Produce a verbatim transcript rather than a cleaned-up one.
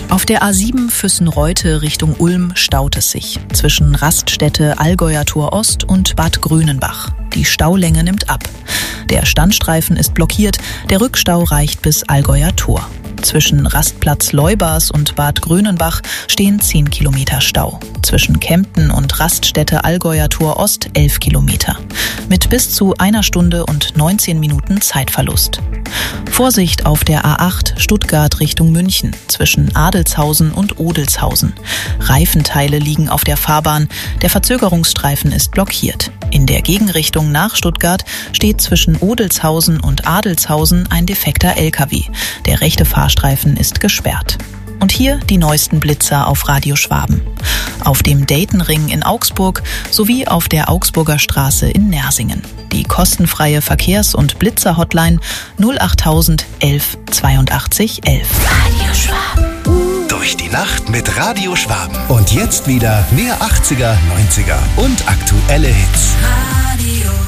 Auf der A sieben Füssen-Reute Richtung Ulm staut es sich zwischen Raststätte Allgäuer Tor Ost und Bad Grünenbach. Die Staulänge nimmt ab. Der Standstreifen ist blockiert, der Rückstau reicht bis Allgäuer Tor. Zwischen Rastplatz Leubers und Bad Grünenbach stehen zehn Kilometer Stau. Zwischen Kempten und Raststätte Allgäuer Tor Ost elf Kilometer. Mit bis zu einer Stunde und neunzehn Minuten Zeitverlust. Vorsicht auf der A acht Stuttgart Richtung München zwischen Adelzhausen und Odelzhausen. Reifenteile liegen auf der Fahrbahn, der Verzögerungsstreifen ist blockiert. In der Gegenrichtung nach Stuttgart steht zwischen Odelzhausen und Adelzhausen ein defekter L K W. Der rechte Fahrstreifen ist gesperrt. Und hier die neuesten Blitzer auf Radio Schwaben. Auf dem Daytonring in Augsburg sowie auf der Augsburger Straße in Nersingen. Die kostenfreie Verkehrs- und Blitzer-Hotline null achttausend elf zweiundachtzig elf. Radio Schwaben. Durch die Nacht mit Radio Schwaben. Und jetzt wieder mehr achtziger, neunziger und aktuelle Hits. Radio